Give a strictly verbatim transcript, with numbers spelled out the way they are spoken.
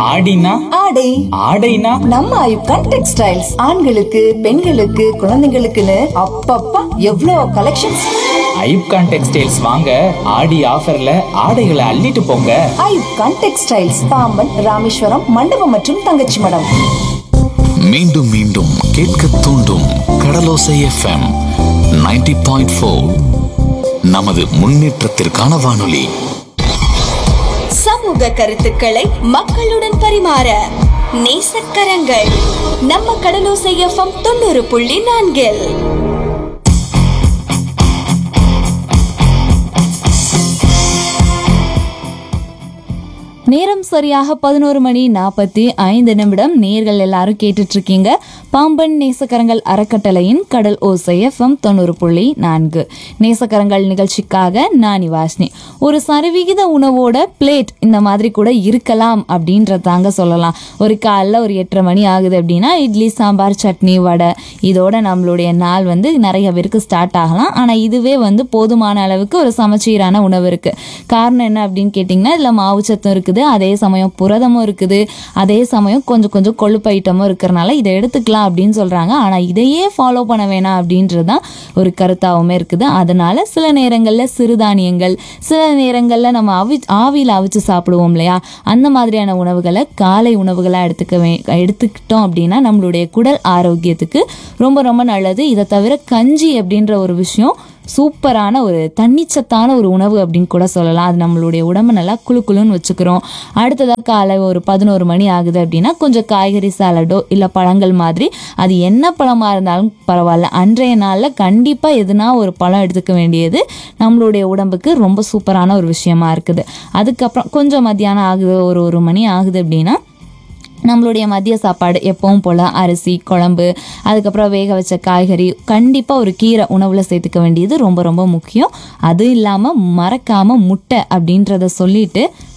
ஆடினா ஆடை ஆடைனா நம்ம ஐப்கான் டெக்ஸ்டைல்ஸ் ஆண்களுக்கு பெண்களுக்கு குழந்தைங்களுக்குன்னு அப்பப்பா எவ்வளோ கலெக்ஷன்ஸ். ஐப்கான் டெக்ஸ்டைல்ஸ் வாங்க ஆடி ஆஃபர்ல ஆடைகளை அள்ளிட்டு போங்க. ஐப்கான் டெக்ஸ்டைல்ஸ் பாம்பன் ராமேஸ்வரம் மண்டபம் மற்றும் தங்கச்சி மடம். மீண்டும் மீண்டும் கேட்க தூண்டும் கடலோசை எஃப்எம் நைன்டி பாயிண்ட் ஃபோர் நமது முன்னேற்றத்திற்கான வானொலி. சமூக கருத்துக்களை மக்களுடன் பரிமாற நேசக்கரங்கள் நம்ம கடலோசை எஃப்எம் தொண்ணூறு புள்ளி நான்கில். நேரம் சரியாக பதினோரு மணி நாற்பத்தி ஐந்து நிமிடம். நேர்கள் எல்லாரும் கேட்டுட்டு இருக்கீங்க பாம்பன் நேசக்கரங்கள் அறக்கட்டளையின் கடல் ஓசை எஃப்எம் தொண்ணூறு புள்ளி நான்கு. நேசக்கரங்கள் நிகழ்ச்சிக்காக நான் வாஷ்னி. ஒரு சரிவிகித உணவோட பிளேட் இந்த மாதிரி கூட இருக்கலாம் அப்படின்றதாங்க சொல்லலாம். ஒரு காலைல ஒரு எட்டரை மணி ஆகுது அப்படின்னா இட்லி சாம்பார் சட்னி வடை இதோட நம்மளுடைய நாள் வந்து நிறைய பேருக்கு ஸ்டார்ட் ஆகலாம். ஆனால் இதுவே வந்து போதுமான அளவுக்கு ஒரு சமச்சீரான உணவு இருக்கு. காரணம் என்ன அப்படின்னு கேட்டிங்கன்னா இதில் மாவுச்சத்தும் இருக்குது, அதே சமயம் புரதமும் இருக்குது, அதே சமயம் கொஞ்சம் கொஞ்சம் கொழுப்பு ஐட்டமும் இருக்கிறனால இதை எடுத்துக்கலாம் அப்படின்னு சொல்றாங்க. ஆனா இதையே ஃபாலோ பண்ண வேணாம் அப்படின்றது தான் ஒரு கருத்தாவுமே இருக்குது. அதனால சில நேரங்கள்ல சிறுதானியங்கள், சில நேரங்கள்ல நம்ம அவி ஆவியில் அவிச்சு சாப்பிடுவோம் இல்லையா, அந்த மாதிரியான உணவுகளை காலை உணவுகளா எடுத்துக்க வே எடுத்துக்கிட்டோம் அப்படின்னா நம்மளுடைய குடல் ஆரோக்கியத்துக்கு ரொம்ப ரொம்ப நல்லது. இதை தவிர கஞ்சி அப்படின்ற ஒரு விஷயம் சூப்பரான ஒரு தண்ணிச்சத்தான ஒரு உணவு அப்படின்னு கூட சொல்லலாம். அது நம்மளுடைய உடம்பு நல்லா குழு குழுன்னு வச்சுக்கிறோம். அடுத்ததாக காலை ஒரு பதினோரு மணி ஆகுது அப்படின்னா கொஞ்சம் காய்கறி சாலடோ இல்லை பழங்கள் மாதிரி, அது என்ன பழமாக இருந்தாலும் பரவாயில்ல, அன்றைய நாளில் கண்டிப்பாக எதுனா ஒரு பழம் எடுத்துக்க வேண்டியது நம்மளுடைய உடம்புக்கு ரொம்ப சூப்பரான ஒரு விஷயமா இருக்குது. அதுக்கப்புறம் கொஞ்சம் மத்தியானம் ஆகுது, ஒரு ஒரு மணி ஆகுது அப்படின்னா நம்மளுடைய மதிய சாப்பாடு எப்பவும் போல் அரிசி குழம்பு, அதுக்கப்புறம் வேக வச்ச காய்கறி, கண்டிப்பாக ஒரு கீரை உணவில் சேர்த்துக்க வேண்டியது ரொம்ப ரொம்ப முக்கியம். அது இல்லாமல் மறக்காமல் முட்டை அப்படின்றத சொல்லிட்டு